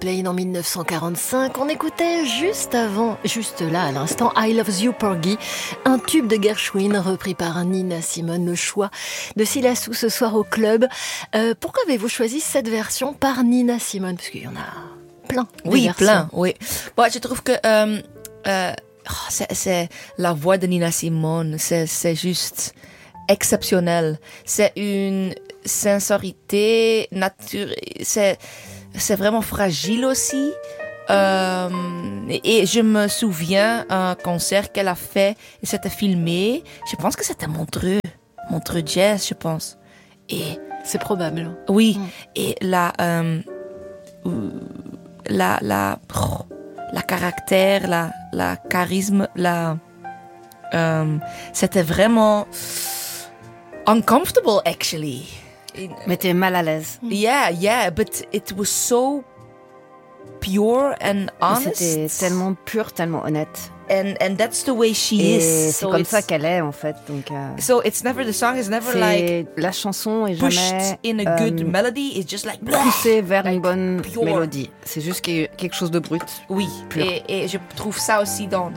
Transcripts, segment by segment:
Plane en 1945. On écoutait juste là à l'instant, I Love You Porgy, un tube de Gershwin repris par Nina Simone. Le choix de Silassou ce soir au club. Pourquoi avez-vous choisi cette version par Nina Simone? Parce qu'il y en a plein. Oui, versions. plein, oui. Bon, je trouve que c'est la voix de Nina Simone, c'est juste exceptionnel. C'est une sincérité naturelle. C'est vraiment fragile aussi. Et je me souviens un concert qu'elle a fait et c'était filmé. Je pense que c'était Montreux Jazz, je pense. Et c'est probable. Oui. Et la caractère, la charisme, c'était vraiment uncomfortable actually. Mais t'es mal à l'aise. Yeah, but it was so pure and honest. C'était tellement pur, tellement honnête. And that's the way she Et is. c'est comme ça qu'elle est en fait. Donc, so it's never, the song is never like la chanson est pushed jamais in a good melody. It's just like poussée vers like une bonne pure. mélodie. C'est juste quelque chose de brut. Oui, pur. Et je trouve ça aussi dans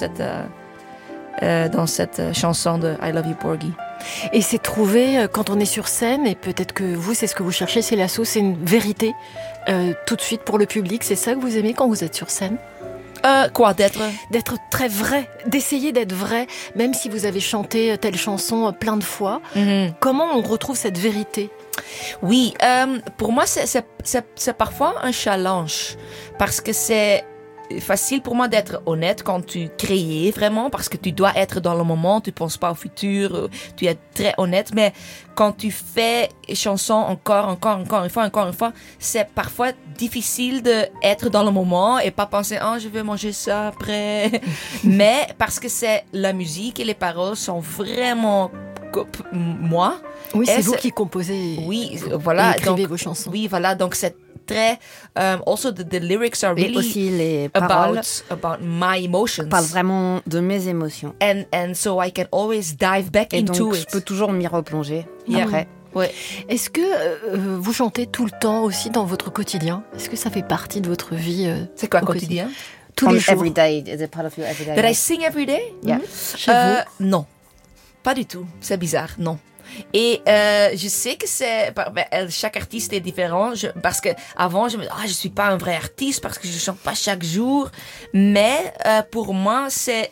cette chanson de I Love You Porgy. Et c'est trouvé quand on est sur scène, et peut-être que vous, c'est ce que vous cherchez, c'est l'assaut, c'est une vérité tout de suite pour le public. C'est ça que vous aimez quand vous êtes sur scène? Quoi, d'être très vrai, d'essayer d'être vrai, même si vous avez chanté telle chanson plein de fois. Mm-hmm. Comment on retrouve cette vérité? Oui, pour moi, c'est parfois un challenge, parce que c'est facile pour moi d'être honnête quand tu crées vraiment, parce que tu dois être dans le moment, tu penses pas au futur, tu es très honnête, mais quand tu fais chanson encore une fois, c'est parfois difficile d'être dans le moment et pas penser je vais manger ça après. Mais parce que c'est la musique et les paroles sont vraiment moi. Oui, c'est vous qui composez. Oui, voilà. Et écrivez vos chansons. Oui, voilà. Donc c'est très. Also, the lyrics are really aussi les paroles about my emotions. Parlent vraiment de mes émotions. And so I can always dive back into donc, it. Je peux toujours m'y replonger après. Ouais. Est-ce que vous chantez tout le temps aussi dans votre quotidien? Est-ce que ça fait partie de votre vie? C'est quoi quotidien? Tous les jours. Every day, is it part of your everyday That I life? sing every day? Yeah. Chez vous? Non, pas du tout. C'est bizarre, non. Et je sais que chaque artiste est différent, parce que avant je me disais je suis pas un vrai artiste parce que je chante pas chaque jour, mais pour moi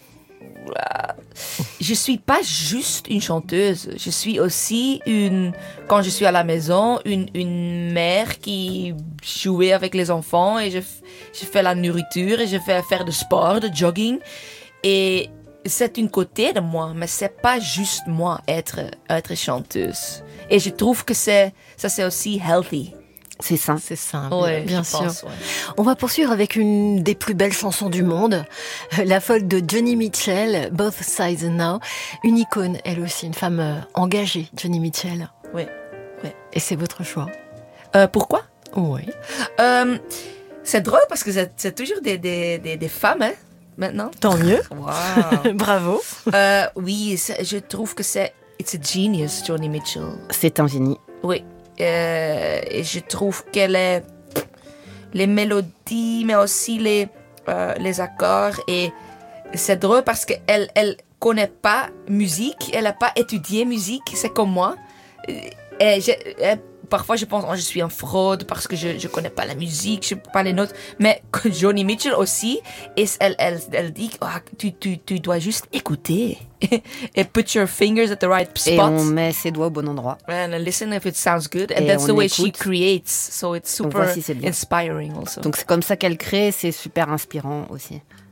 je suis pas juste une chanteuse, je suis aussi quand je suis à la maison, une mère qui jouait avec les enfants, et je fais la nourriture et je fais faire de sport, de jogging, et c'est une côté de moi, mais c'est pas juste moi être chanteuse. Et je trouve que ça c'est aussi healthy. C'est ça. C'est ça, ouais, bien sûr. Pense, ouais. On va poursuivre avec une des plus belles chansons du monde, la folk de Joni Mitchell, Both Sides Now. Une icône, elle aussi, une femme engagée, Joni Mitchell. Oui. Et c'est votre choix. Pourquoi? Oui. C'est drôle parce que c'est toujours des femmes, hein, maintenant. Tant mieux. Wow. Bravo. Oui, je trouve que it's a genius, Joni Mitchell. C'est un génie. Oui. Et je trouve qu'elle est les mélodies, mais aussi les accords. Et c'est drôle parce qu'elle connaît pas musique, elle a pas étudié musique, c'est comme moi. Et parfois je pense je suis une fraude parce que je connais pas la musique, je sais pas les notes. Mais Joni Mitchell aussi, et elle dit tu dois juste écouter et put your fingers at the right spot. Et on met ses doigts au bon endroit. And listen if it sounds good. And et that's the way she écoute. creates. So it's super si c'est bien. inspiring also. Donc c'est comme ça qu'elle crée, c'est super inspirant aussi.